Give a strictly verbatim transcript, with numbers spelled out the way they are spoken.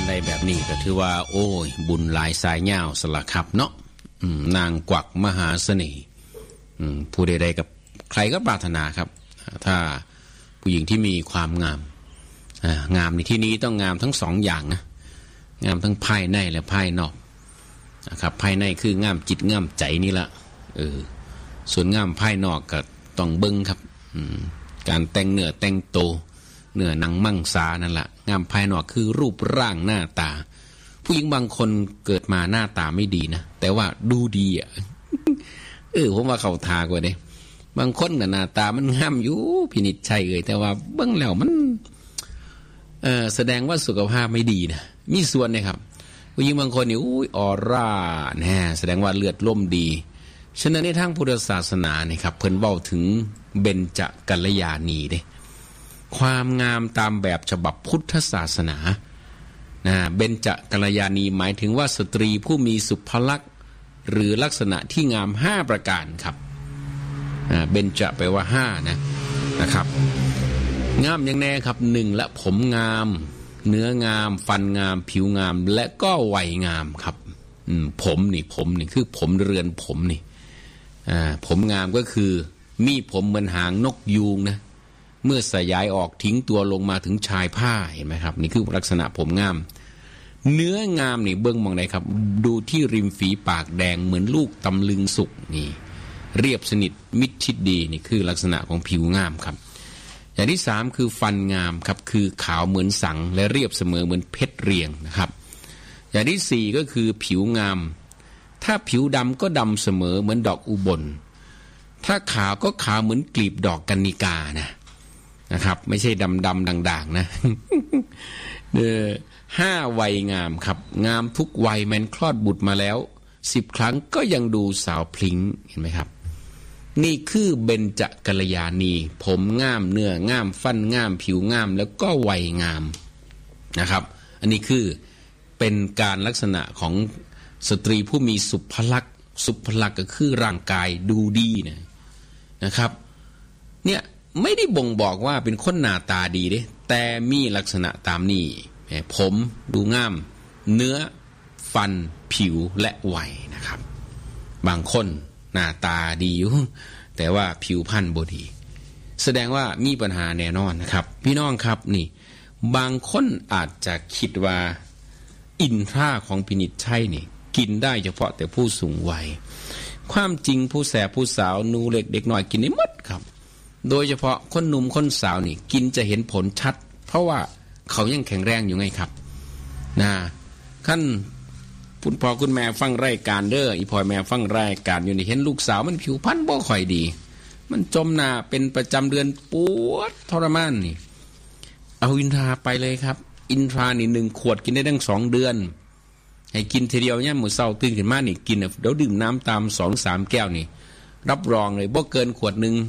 ได้แบบนี้ก็ถือว่าโอ้ยบุญหลายสายยาวสละครับเนาะนางกวักมหาเสน่ห์ผู้ใดๆกับใครก็ปรารถนาครับถ้าผู้หญิงที่มีความงามงามในที่นี้ต้องงามทั้งสองอย่างนะงามทั้งภายในและภายนอกนะครับภายในคืองามจิตงามใจนี่ละเออส่วนงามภายนอกก็ต้องเบิ่งครับการแต่งเนื้อแต่งตัวเนื้อหนังมังสานั่นแหละงามภายนอกคือรูปร่างหน้าตาผู้หญิงบางคนเกิดมาหน้าตาไม่ดีนะแต่ว่าดูดีอ่ะ เออผมว่าเขาทากว่าเด้บางคนกับหน้าตามันงามอยู่พินิจชัยเอ่ยแต่ว่าเบิ่งแล้วมันเออแสดงว่าสุขภาพไม่ดีนะมีส่วนนะครับผู้หญิงบางคนนี่อุ้ยออร่าแน่แสดงว่าเลือดล่มดีฉะนั้นในทางพุทธศาสนาเนี่ยครับเพิ่นเว้าถึงเบญจกัลยาณีเด้ความงามตามแบบฉบับพุทธศาสนานะเบญจกัลยาณีหมายถึงว่าสตรีผู้มีสุภลักษณ์หรือลักษณะที่งามห้าประการครับเบญจแปลว่าห้านะนะครับงามอย่างแน่ครับหนึ่งและผมงามเนื้องามฟันงามผิวงามและก็วัยงามครับผมนี่ผมนี่คือผมเรือนผมนี่ผมงามก็คือมีผมเหมือนหางนกยูงนะเมื่อสยายออกทิ้งตัวลงมาถึงชายผ้าเห็นไหมครับนี่คือลักษณะผมงามเนื้องามนี่เบื้องมองไหนครับดูที่ริมฝีปากแดงเหมือนลูกตำลึงสุกนี่เรียบสนิทมิดชิดดีนี่คือลักษณะของผิวงามครับอย่างที่สามคือฟันงามครับคือขาวเหมือนสังและเรียบเสมอเหมือนเพชรเรียงนะครับอย่างที่สี่ก็คือผิวงามถ้าผิวดำก็ดำเสมอเหมือนดอกอุบลถ้าขาวก็ขาวเหมือนกลีบดอกกัญญิกานะนะครับไม่ใช่ดำดำด่างๆนะ เออห้าวัยงามครับงามทุกวัยแม้นคลอดบุตรมาแล้วสิบครั้งก็ยังดูสาวพลิ้งเห็นไหมครับนี่คือเบญจกัลยาณีผมงามเนื้องามฟันงามผิวงามแล้วก็วัยงามนะครับอันนี้คือเป็นการลักษณะของสตรีผู้มีสุภลักษณ์สุภลักษณ์ก็คือร่างกายดูดีนะนะครับเนี่ยไม่ได้บ่งบอกว่าเป็นคนหน้าตาดีเด้แต่มีลักษณะตามนี้ผมดูงามเนื้อฟันผิวและวัยนะครับบางคนหน้าตาดีอยู่แต่ว่าผิวพรรณบ่ดีแสดงว่ามีปัญหาแน่นอนนะครับพี่น้องครับนี่บางคนอาจจะคิดว่าอินทราของพินิจชัยนี่กินได้เฉพาะแต่ผู้สูงวัยความจริงผู้แสบผู้สาวหนูเล็กเด็กน้อยกินได้หมดครับโดยเฉพาะคนหนุ่มคนสาวนี่กินจะเห็นผลชัดเพราะว่าเขายังแข็งแรงอยู่ไงครับนะขั้นคุณพ่อคุณแม่ฟังรายการเด้ออีพ่อแม่ฟังรายการอยู่นี่เห็นลูกสาวมันผิวพรรณบ่ค่อยดีมันจมหน้าเป็นประจำเดือนปวดทรมานนี่เอาอินทราไปเลยครับอินทรานี่หนึ่งขวดกินได้ตั้งสองเดือนให้กินทีเดียวเนี่ยมื้อเช้าตื่นขึ้นมานี่กินเดี๋ยวดื่มน้ำตามสองสามแก้วนี่รับรองเลยบ่เกินขวดนึง